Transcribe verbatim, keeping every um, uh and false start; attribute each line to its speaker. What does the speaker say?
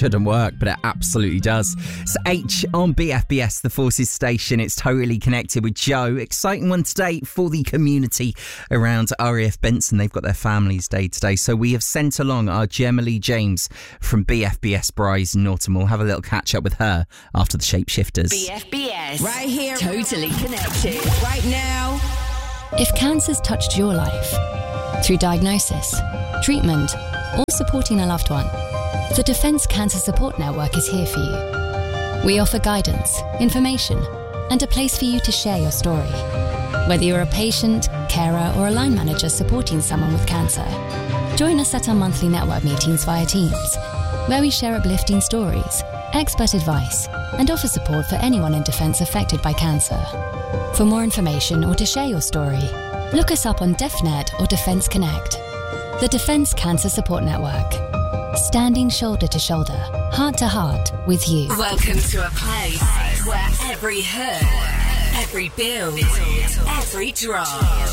Speaker 1: shouldn't work, but it absolutely does. It's H on B F B S, the Forces station. It's Totally Connected with Joe. Exciting one today for the community around R A F Benson. They've got their Families Day today. So we have sent along our Gemma Lee James from B F B S Bryce Norton. We'll have a little catch up with her after the Shapeshifters.
Speaker 2: B F B S, right here, Totally Connected, right now.
Speaker 3: If cancer's touched your life, through diagnosis, treatment, or supporting a loved one, the Defence Cancer Support Network is here for you. We offer guidance, information, and a place for you to share your story. Whether you're a patient, carer, or a line manager supporting someone with cancer, join us at our monthly network meetings via Teams, where we share uplifting stories, expert advice, and offer support for anyone in Defence affected by cancer. For more information or to share your story, look us up on DefNet or Defence Connect. The Defence Cancer Support Network. Standing shoulder to shoulder, heart to heart with you.
Speaker 2: Welcome to a place where every hurt, every build, every drop